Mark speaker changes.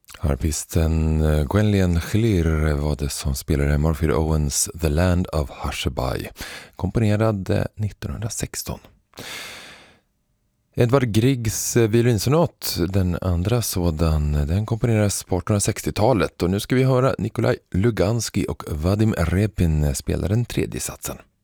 Speaker 1: Artisten Gwenllian Hlir var det som spelade Murphy Owens The Land of Hushabye, komponerad 1916. Edvard Griegs violinsonat, den andra sådan, den komponerades på 1860-talet och nu ska vi höra Nikolaj Luganskij och Vadim Repin spela den tredje satsen.